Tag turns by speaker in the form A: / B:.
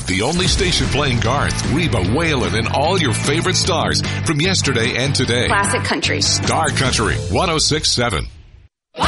A: the only station playing Garth, Reba, Waylon, and all your favorite stars from yesterday and today.
B: Classic country.
A: Star Country 106.7.